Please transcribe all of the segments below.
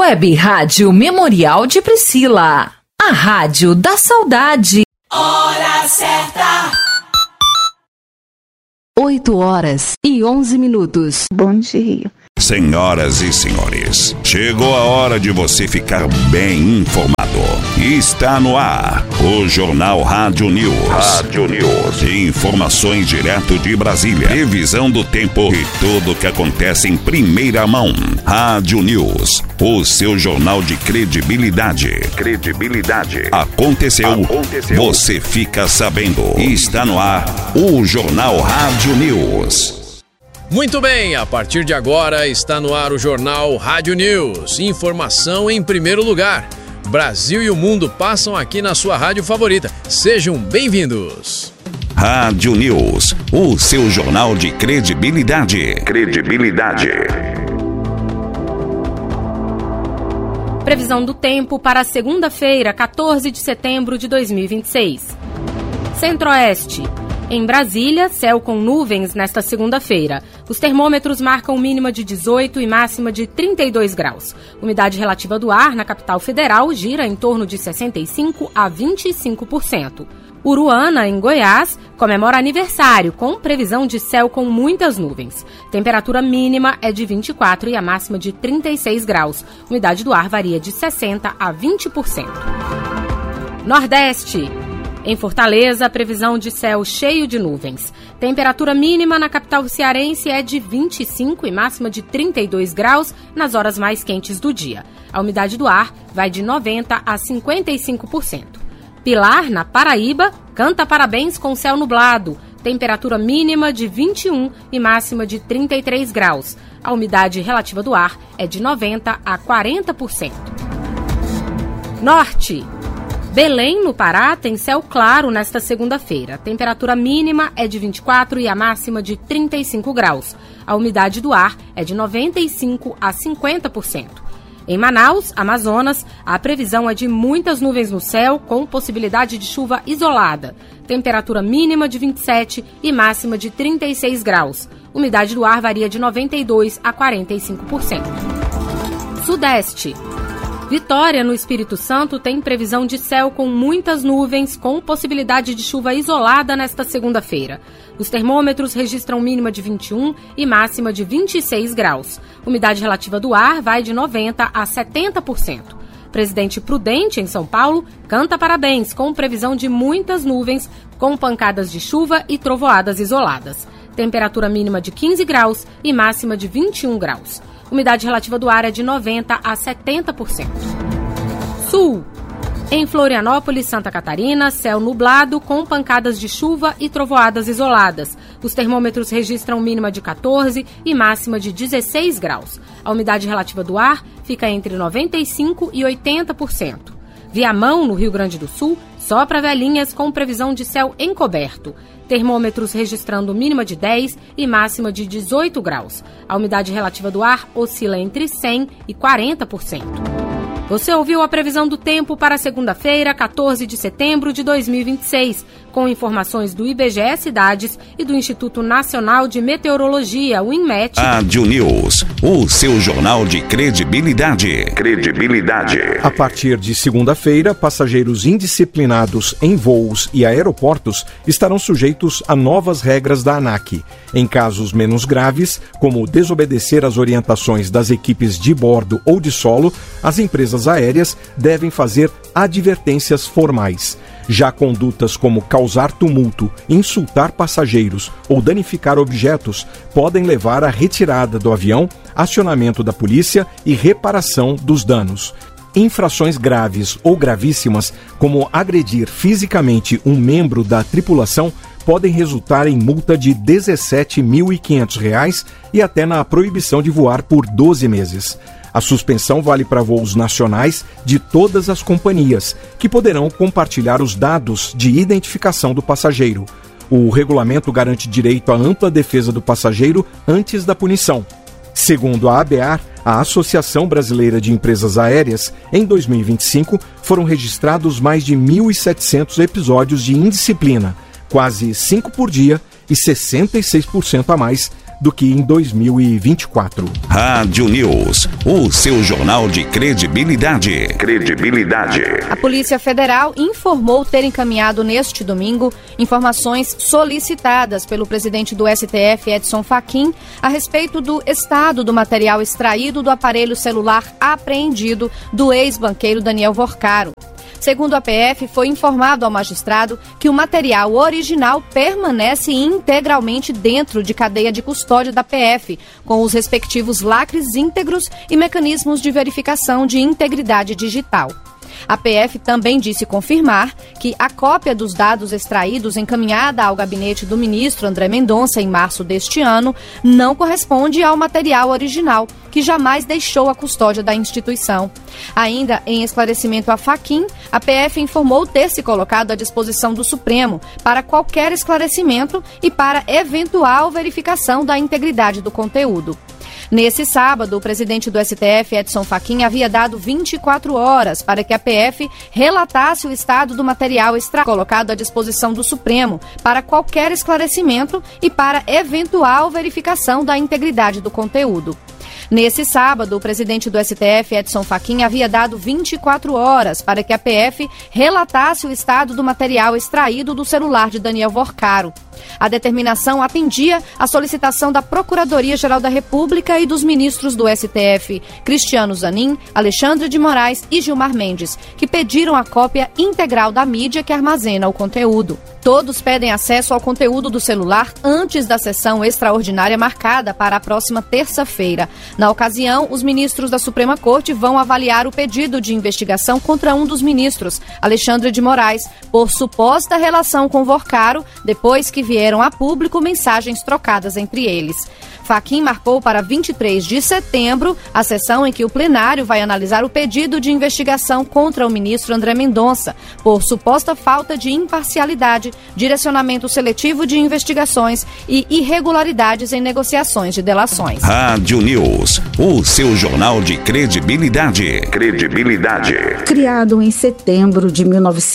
Web Rádio Memorial de Priscila, a rádio da saudade. Hora certa. 8h11. Bom dia. Senhoras e senhores, chegou a hora de você ficar bem informado. Está no ar o Jornal Rádio News. Informações direto de Brasília. Previsão do tempo e tudo o que acontece em primeira mão. Rádio News, o seu jornal de credibilidade. Aconteceu. Você fica sabendo. Está no ar o Jornal Rádio News. Muito bem, a partir de agora está no ar o Jornal Rádio News. Informação em primeiro lugar. Brasil e o mundo passam aqui na sua rádio favorita. Sejam bem-vindos. Rádio News, o seu jornal de credibilidade. Previsão do tempo para segunda-feira, 14 de setembro de 2026. Centro-Oeste. Em Brasília, céu com nuvens nesta segunda-feira. Os termômetros marcam mínima de 18 e máxima de 32 graus. Umidade relativa do ar na capital federal gira em torno de 65% a 25%. Uruana, em Goiás, comemora aniversário com previsão de céu com muitas nuvens. Temperatura mínima é de 24 e a máxima de 36 graus. Umidade do ar varia de 60% a 20%. Nordeste. Em Fortaleza, previsão de céu cheio de nuvens. Temperatura mínima na capital cearense é de 25 e máxima de 32 graus nas horas mais quentes do dia. A umidade do ar vai de 90% a 55%. Pilar, na Paraíba, canta parabéns com céu nublado. Temperatura mínima de 21 e máxima de 33 graus. A umidade relativa do ar é de 90% a 40%. Norte. Belém, no Pará, tem céu claro nesta segunda-feira. A temperatura mínima é de 24 e a máxima de 35 graus. A umidade do ar é de 95% a 50%. Em Manaus, Amazonas, a previsão é de muitas nuvens no céu, com possibilidade de chuva isolada. Temperatura mínima de 27 e máxima de 36 graus. Umidade do ar varia de 92% a 45%. Sudeste. Vitória, no Espírito Santo, tem previsão de céu com muitas nuvens, com possibilidade de chuva isolada nesta segunda-feira. Os termômetros registram mínima de 21 e máxima de 26 graus. Umidade relativa do ar vai de 90% a 70%. Presidente Prudente, em São Paulo, canta parabéns com previsão de muitas nuvens, com pancadas de chuva e trovoadas isoladas. Temperatura mínima de 15 graus e máxima de 21 graus. Umidade relativa do ar é de 90% a 70%. Sul. Em Florianópolis, Santa Catarina, céu nublado com pancadas de chuva e trovoadas isoladas. Os termômetros registram mínima de 14 e máxima de 16 graus. A umidade relativa do ar fica entre 95% e 80%. Viamão, no Rio Grande do Sul, sopra velhinhas com previsão de céu encoberto. Termômetros registrando mínima de 10 e máxima de 18 graus. A umidade relativa do ar oscila entre 100% e 40%. Você ouviu a previsão do tempo para segunda-feira, 14 de setembro de 2026, com informações do IBGE Cidades e do Instituto Nacional de Meteorologia, o INMET. Rádio News, o seu jornal de credibilidade. A partir de segunda-feira, passageiros indisciplinados em voos e aeroportos estarão sujeitos a novas regras da ANAC. Em casos menos graves, como desobedecer às orientações das equipes de bordo ou de solo, as empresas aéreas devem fazer advertências formais. Já condutas como causar tumulto, insultar passageiros ou danificar objetos podem levar à retirada do avião, acionamento da polícia e reparação dos danos. Infrações graves ou gravíssimas, como agredir fisicamente um membro da tripulação, podem resultar em multa de R$ 17.500 e até na proibição de voar por 12 meses. A suspensão vale para voos nacionais de todas as companhias, que poderão compartilhar os dados de identificação do passageiro. O regulamento garante direito à ampla defesa do passageiro antes da punição. Segundo a ABAR, a Associação Brasileira de Empresas Aéreas, em 2025 foram registrados mais de 1.700 episódios de indisciplina, quase 5 por dia e 66% a mais do que em 2024. Rádio News, o seu jornal de credibilidade. A Polícia Federal informou ter encaminhado neste domingo informações solicitadas pelo presidente do STF, Edson Fachin, a respeito do estado do material extraído do aparelho celular apreendido do ex-banqueiro Daniel Vorcaro. Segundo a PF, foi informado ao magistrado que o material original permanece integralmente dentro de cadeia de custódia da PF, com os respectivos lacres íntegros e mecanismos de verificação de integridade digital. A PF também disse confirmar que a cópia dos dados extraídos encaminhada ao gabinete do ministro André Mendonça em março deste ano não corresponde ao material original, que jamais deixou a custódia da instituição. Ainda em esclarecimento a Fachin, a PF informou ter se colocado à disposição do Supremo para qualquer esclarecimento e para eventual verificação da integridade do conteúdo. Nesse sábado, o presidente do STF, Edson Fachin, havia dado 24 horas para que a PF relatasse o estado do material colocado à disposição do Supremo para qualquer esclarecimento e para eventual verificação da integridade do conteúdo. Nesse sábado, o presidente do STF, Edson Fachin, havia dado 24 horas para que a PF relatasse o estado do material extraído do celular de Daniel Vorcaro. A determinação atendia à solicitação da Procuradoria-Geral da República e dos ministros do STF, Cristiano Zanin, Alexandre de Moraes e Gilmar Mendes, que pediram a cópia integral da mídia que armazena o conteúdo. Todos pedem acesso ao conteúdo do celular antes da sessão extraordinária marcada para a próxima terça-feira. Na ocasião, os ministros da Suprema Corte vão avaliar o pedido de investigação contra um dos ministros, Alexandre de Moraes, por suposta relação com Vorcaro, depois que vieram a público mensagens trocadas entre eles. Fachin marcou para 23 de setembro a sessão em que o plenário vai analisar o pedido de investigação contra o ministro André Mendonça por suposta falta de imparcialidade, direcionamento seletivo de investigações e irregularidades em negociações de delações. Rádio News, o seu jornal de credibilidade. Criado em setembro de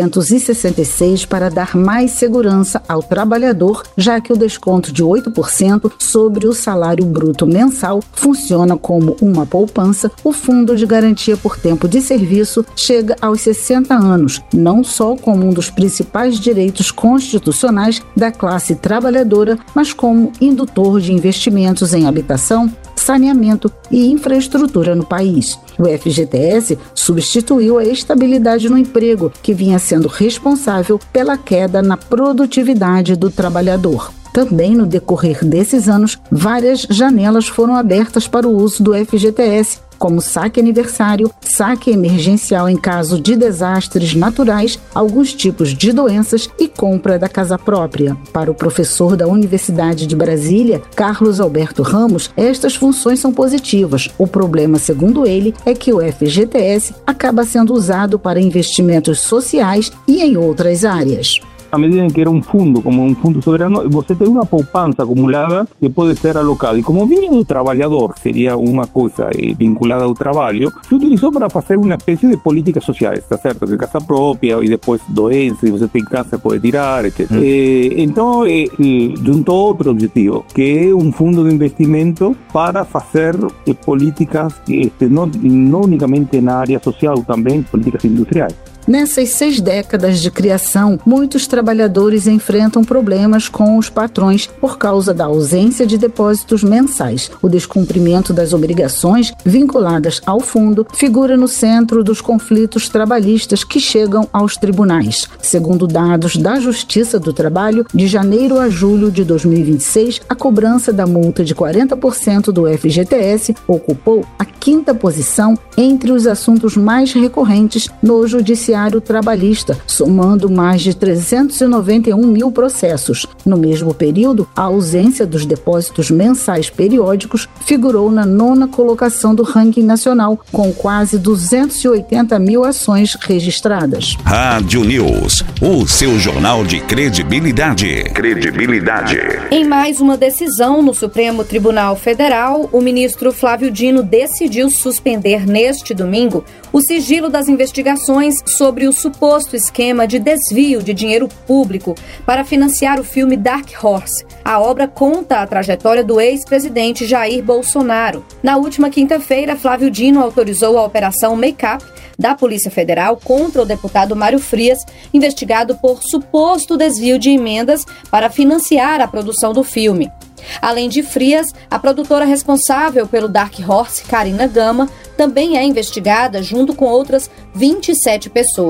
1966 para dar mais segurança ao trabalhador, já que o desconto de 8% sobre o salário bruto mensal funciona como uma poupança, o Fundo de Garantia por Tempo de Serviço chega aos 60 anos, não só como um dos principais direitos constitucionais da classe trabalhadora, mas como indutor de investimentos em habitação, saneamento e infraestrutura no país. O FGTS substituiu a estabilidade no emprego, que vinha sendo responsável pela queda na produtividade do trabalhador. Também no decorrer desses anos, várias janelas foram abertas para o uso do FGTS, como saque aniversário, saque emergencial em caso de desastres naturais, alguns tipos de doenças e compra da casa própria. Para o professor da Universidade de Brasília, Carlos Alberto Ramos, estas funções são positivas. O problema, segundo ele, é que o FGTS acaba sendo usado para investimentos sociais e em outras áreas. A medida em que era como um fundo soberano, você tem uma poupança acumulada que pode ser alocada. E como vinha do trabalhador, seria uma coisa vinculada ao trabalho, se utilizou para fazer uma espécie de políticas sociais, tá certo? Que casa própria e depois doença, e você tem câncer, pode tirar, etc. Então, juntou outro objetivo, que é um fundo de investimento para fazer políticas, não unicamente na área social, também políticas industriais. Nessas 6 décadas de criação, muitos trabalhadores enfrentam problemas com os patrões por causa da ausência de depósitos mensais. O descumprimento das obrigações vinculadas ao fundo figura no centro dos conflitos trabalhistas que chegam aos tribunais. Segundo dados da Justiça do Trabalho, de janeiro a julho de 2026, a cobrança da multa de 40% do FGTS ocupou a 5ª posição entre os assuntos mais recorrentes no Judiciário Trabalhista, somando mais de 391 mil processos. No mesmo período, a ausência dos depósitos mensais periódicos figurou na 9ª colocação do ranking nacional, com quase 280 mil ações registradas. Rádio News, o seu jornal de credibilidade. Em mais uma decisão no Supremo Tribunal Federal, o ministro Flávio Dino decidiu decidiu suspender neste domingo o sigilo das investigações sobre o suposto esquema de desvio de dinheiro público para financiar o filme Dark Horse. A obra conta a trajetória do ex-presidente Jair Bolsonaro. Na última quinta-feira, Flávio Dino autorizou a Operação Make-up da Polícia Federal contra o deputado Mário Frias, investigado por suposto desvio de emendas para financiar a produção do filme. Além de Frias, a produtora responsável pelo Dark Horse, Karina Gama, também é investigada junto com outras 27 pessoas.